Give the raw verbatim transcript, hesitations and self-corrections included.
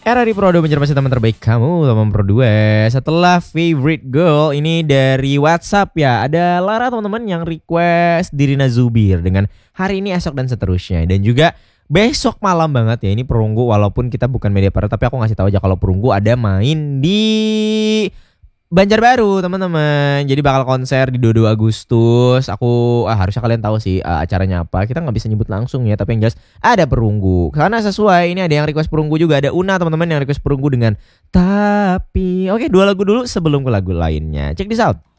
Era di Pro dua menjadi teman terbaik kamu, teman Pro dua. Setelah Favorite Girl ini dari WhatsApp ya, ada Lara teman-teman yang request Dirina Zubir dengan hari ini, esok dan seterusnya. Dan juga besok malam banget ya, ini Perunggu walaupun kita bukan media partner, tapi aku ngasih tahu aja kalau Perunggu ada main di Banjarbaru teman-teman. Jadi bakal konser di dua puluh dua Agustus. Aku ah, harusnya kalian tahu sih uh, acaranya apa. Kita nggak bisa nyebut langsung ya, tapi yang jelas ada Perunggu. Karena sesuai ini ada yang request Perunggu juga, ada Una teman-teman yang request Perunggu dengan Tapi. Oke, dua lagu dulu sebelum ke lagu lainnya. Check this out.